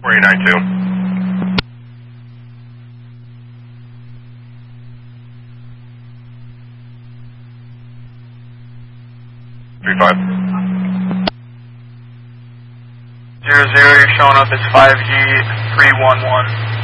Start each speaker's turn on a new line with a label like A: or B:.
A: 4892. 35.
B: 00, you're showing up as 5G 311.